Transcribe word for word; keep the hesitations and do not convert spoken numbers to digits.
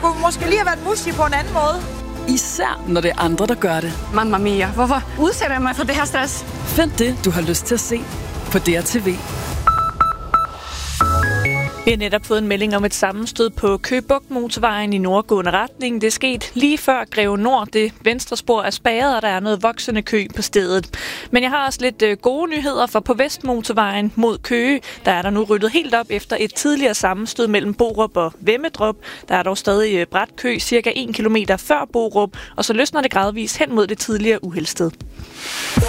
skulle måske lige have været mushy på en anden måde. Især når det er andre, der gør det. Mamma mia, hvorfor udsætter jeg mig for det her stress? Find det, du har lyst til at se på D R T V. Vi har netop fået en melding om et sammenstød på Køge Bugt Motorvejen i nordgående retning. Det er sket lige før Greve Nord. Det venstre spor er spærret, og der er noget voksende kø på stedet. Men jeg har også lidt gode nyheder, for på Vestmotorvejen mod Køge, der er der nu ryddet helt op efter et tidligere sammenstød mellem Borup og Vemmedrup. Der er dog stadig brat kø, cirka en kilometer før Borup, og så løsner det gradvist hen mod det tidligere uheldsted.